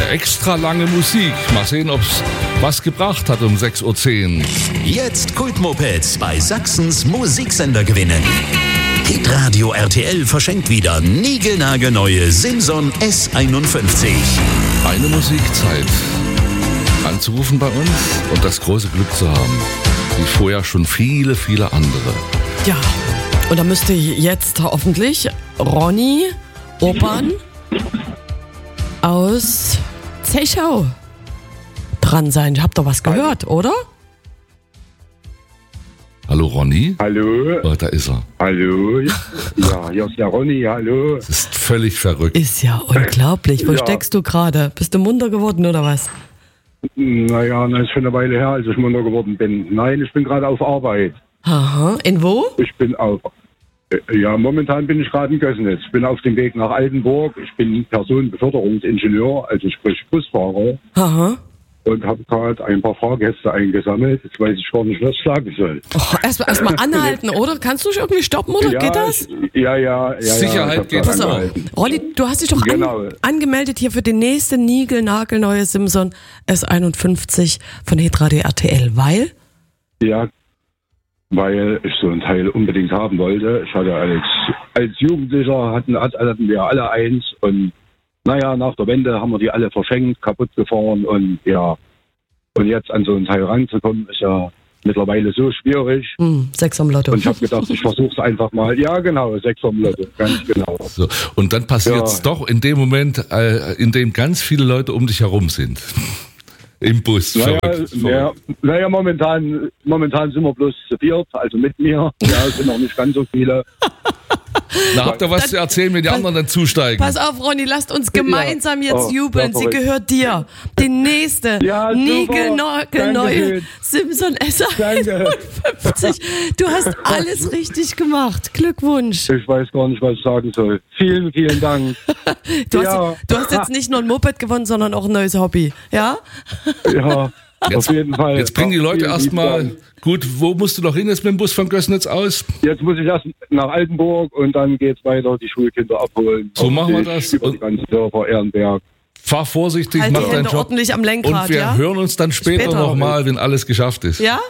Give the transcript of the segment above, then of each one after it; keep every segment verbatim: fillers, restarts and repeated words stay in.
extra lange Musik. Mal sehen, ob's was gebracht hat um sechs Uhr zehn. Jetzt Kultmopeds bei Sachsens Musiksender gewinnen. Hitradio R T L verschenkt wieder niegelnagelneue Simson S einundfünfzig. Eine Musikzeit. Anzurufen bei uns und das große Glück zu haben, wie vorher schon viele, viele andere. Ja, und da müsste jetzt hoffentlich Ronny Opern aus Zechau dran sein. Ich hab doch was gehört, oder? Hallo Ronny? Hallo? Oh, da ist er. Hallo? Ja, hier ist der Ronny, hallo. Das ist völlig verrückt. Ist ja unglaublich. Wo Ja. steckst du gerade? Bist du munter geworden oder was? Naja, das ist schon eine Weile her, als ich munter geworden bin. Nein, ich bin gerade auf Arbeit. Aha, in wo? Ich bin auf... äh, Ja, momentan bin ich gerade in Gößnitz. Ich bin auf dem Weg nach Altenburg. Ich bin Personenbeförderungsingenieur, also sprich Busfahrer. Aha. Und habe gerade ein paar Fahrgäste eingesammelt. Jetzt weiß ich gar nicht, was ich sagen soll. Oh, erstmal erst mal anhalten, oder? Kannst du dich irgendwie stoppen, oder? ja, Geht das? Ich, ja, ja, ja. Sicherheit ja, ich hab geht. grad Pass auf. angehalten. Ronny, du hast dich doch Genau. an, angemeldet hier für die nächste niegelnagelneue Simson S einundfünfzig von Hitradio R T L, weil? Ja, weil ich so ein Teil unbedingt haben wollte. Ich hatte als, als Jugendlicher, hatten, hatten wir alle eins und naja, nach der Wende haben wir die alle verschenkt, kaputt gefahren und ja, und jetzt an so ein Teil ranzukommen, ist ja mittlerweile so schwierig. Hm, sechs am Lotto. Und ich habe gedacht, ich versuche es einfach mal. Ja, genau, sechs vom Lotto, ganz genau. So. Und dann passiert es Ja. doch in dem Moment, äh, in dem ganz viele Leute um dich herum sind. Im Bus. Naja, Verrückt, naja, verrückt. naja momentan, momentan sind wir bloß zu viert, also mit mir. Ja, es sind noch nicht ganz so viele. Na, habt ihr was Dann- zu erzählen, wenn die Pass- anderen dann zusteigen? Pass auf, Ronny, lasst uns gemeinsam jetzt Oh, jubeln. ja, Sie verrückt. gehört dir. Die nächste Ja, super. niegelnagelneue Dankeschön. Simson S Danke. einundfünfzig. Du hast alles richtig gemacht. Glückwunsch. Ich weiß gar nicht, was ich sagen soll. Vielen, vielen Dank. Du, Ja. hast, du hast jetzt nicht nur ein Moped gewonnen, sondern auch ein neues Hobby. Ja? Ja, Jetzt- auf jeden Fall. Jetzt bringen die Leute Vielen lieben erstmal, Dank. gut, wo musst du noch hin jetzt mit dem Bus von Gößnitz aus? Jetzt muss ich erst nach Altenburg und dann geht's weiter, die Schulkinder abholen. So machen wir Hoffentlich das. Über die Und- ganzen Dörfer, Ehrenberg. Fahr vorsichtig, Halt mach die deinen Hände Job. ordentlich am Und Lenkrad, wir ja? hören uns dann später, Später. nochmal, wenn alles geschafft ist. Ja?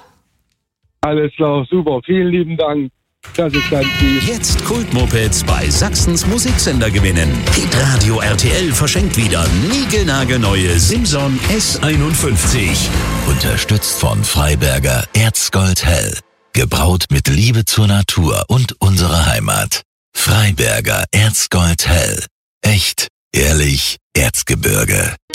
Alles klar, super. Vielen lieben Dank. Das ist ganz lieb. Jetzt Kultmopeds bei Sachsens Musiksender gewinnen. Hitradio R T L verschenkt wieder niegelnagelneue Simson S einundfünfzig. Unterstützt von Freiberger Erzgold Hell. Gebraut mit Liebe zur Natur und unserer Heimat. Freiberger Erzgold Hell. Echt, ehrlich, Erzgebirge.